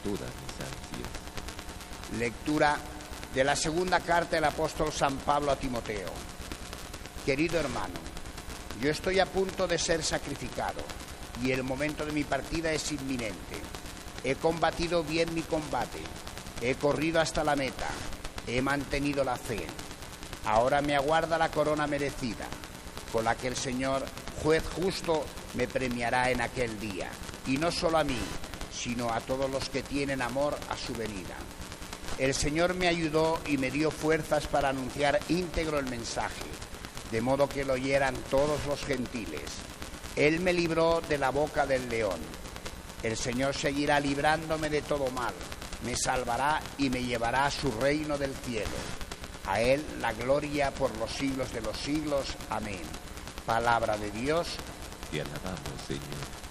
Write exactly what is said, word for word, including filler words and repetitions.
todas mis ansias. Lectura de la segunda carta del apóstol San Pablo a Timoteo. Querido hermano, yo estoy a punto de ser sacrificado y el momento de mi partida es inminente. He combatido bien mi combate, he corrido hasta la meta, he mantenido la fe. Ahora me aguarda la corona merecida, con la que el Señor, juez justo, me premiará en aquel día, y no solo a mí, sino a todos los que tienen amor a su venida. El Señor me ayudó y me dio fuerzas para anunciar íntegro el mensaje, de modo que lo oyeran todos los gentiles. Él me libró de la boca del león. El Señor seguirá librándome de todo mal, me salvará y me llevará a su reino del cielo. A Él la gloria por los siglos de los siglos. Amén. Palabra de Dios. Te alabamos, Señor.